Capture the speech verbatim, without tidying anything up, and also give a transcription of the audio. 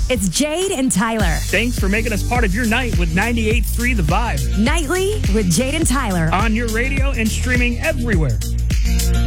It's Jade and Tyler. Thanks for making us part of your night with ninety-eight point three The Vibe. Nightly with Jade and Tyler. On your radio and streaming everywhere.